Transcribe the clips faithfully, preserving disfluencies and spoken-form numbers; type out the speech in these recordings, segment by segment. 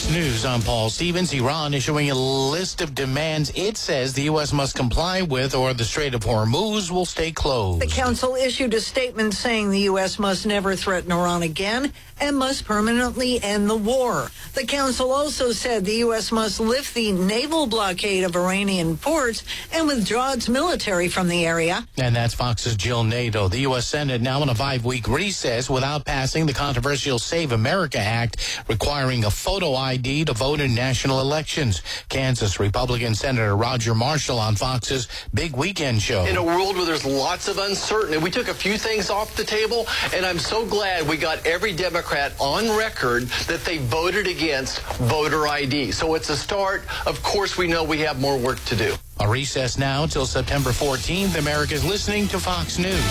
Fox News, I'm Paul Stevens. Iran issuing a list of demands it says the U S must comply with, or the Strait of Hormuz will stay closed. The council issued a statement saying the U S must never threaten Iran again and must permanently end the war. The council also said the U S must lift the naval blockade of Iranian ports and withdraw its military from the area. And that's Fox's Jill Nato. The U S Senate now in a five-week recess without passing the controversial Save America Act, requiring a photo I D to vote in national elections. Kansas Republican Senator Roger Marshall on Fox's Big Weekend Show. In a world where there's lots of uncertainty, we took a few things off the table, and I'm so glad we got every Democrat on record that they voted against voter I D. So it's a start. Of course, we know we have more work to do. A recess now till September fourteenth. America's listening to Fox News.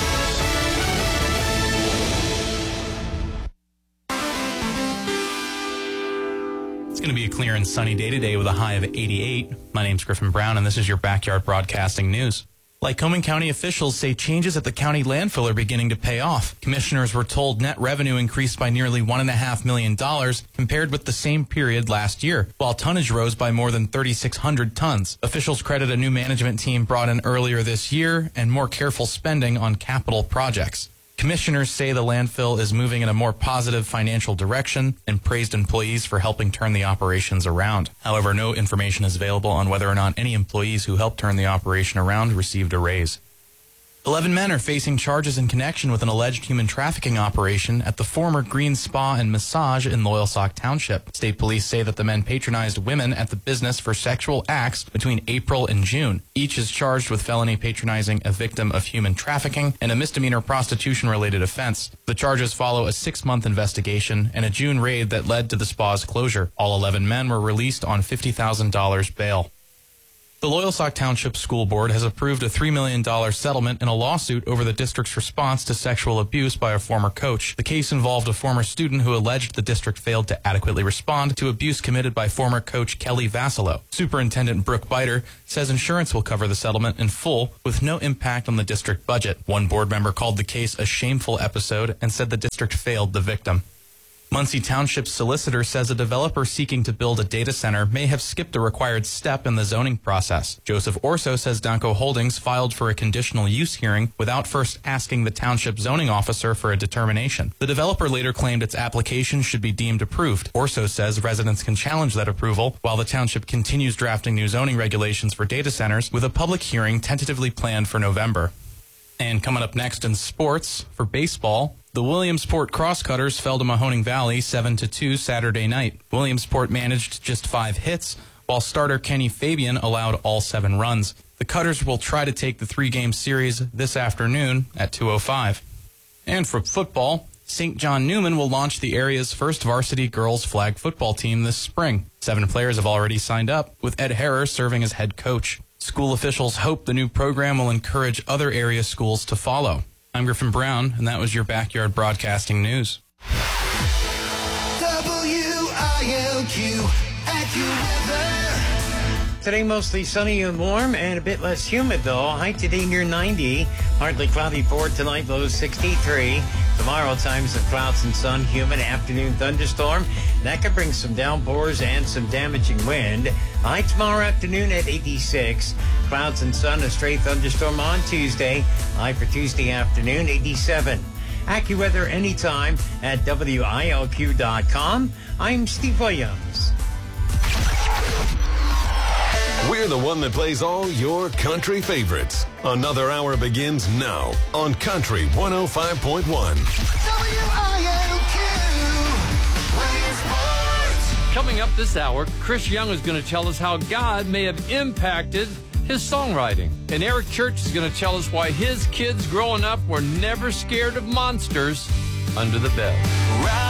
It's going to be a clear and sunny day today with a high of eighty-eight. My name's Griffin Brown, and this is your Backyard Broadcasting News. Lycoming County officials say changes at the county landfill are beginning to pay off. Commissioners were told net revenue increased by nearly one point five million dollars compared with the same period last year, while tonnage rose by more than three thousand six hundred tons. Officials credit a new management team brought in earlier this year and more careful spending on capital projects. Commissioners say the landfill is moving in a more positive financial direction and praised employees for helping turn the operations around. However, no information is available on whether or not any employees who helped turn the operation around received a raise. Eleven men are facing charges in connection with an alleged human trafficking operation at the former Green Spa and Massage in Loyalsock Township. State police say that the men patronized women at the business for sexual acts between April and June. Each is charged with felony patronizing a victim of human trafficking and a misdemeanor prostitution-related offense. The charges follow a six-month investigation and a June raid that led to the spa's closure. All eleven men were released on fifty thousand dollars bail. The Loyalsock Township School Board has approved a three million dollars settlement in a lawsuit over the district's response to sexual abuse by a former coach. The case involved a former student who alleged the district failed to adequately respond to abuse committed by former coach Kelly Vassalo. Superintendent Brooke Biter says insurance will cover the settlement in full with no impact on the district budget. One board member called the case a shameful episode and said the district failed the victim. Muncie Township's solicitor says a developer seeking to build a data center may have skipped a required step in the zoning process. Joseph Orso says Danco Holdings filed for a conditional use hearing without first asking the township zoning officer for a determination. The developer later claimed its application should be deemed approved. Orso says residents can challenge that approval while the township continues drafting new zoning regulations for data centers, with a public hearing tentatively planned for November. And coming up next in sports, for baseball, the Williamsport Crosscutters fell to Mahoning Valley seven to two Saturday night. Williamsport managed just five hits, while starter Kenny Fabian allowed all seven runs. The Cutters will try to take the three-game series this afternoon at two oh five. And for football, Saint John Newman will launch the area's first varsity girls flag football team this spring. Seven players have already signed up, with Ed Herrer serving as head coach. School officials hope the new program will encourage other area schools to follow. I'm Griffin Brown, and that was your Backyard Broadcasting News. W I L Q AccuWeather. Today mostly sunny and warm and a bit less humid though. High today near ninety. Partly cloudy for tonight, low sixty-three. Tomorrow times of clouds and sun, humid afternoon thunderstorm. That could bring some downpours and some damaging wind. High tomorrow afternoon at eighty-six. Clouds and sun, a stray thunderstorm on Tuesday. High for Tuesday afternoon, eighty-seven. AccuWeather anytime at W I L Q dot com. I'm Steve Williams. We're the one that plays all your country favorites. Another hour begins now on Country one oh five point one. W I L Q Sports. Coming up this hour, Chris Young is going to tell us how God may have impacted his songwriting. And Eric Church is going to tell us why his kids growing up were never scared of monsters under the bed.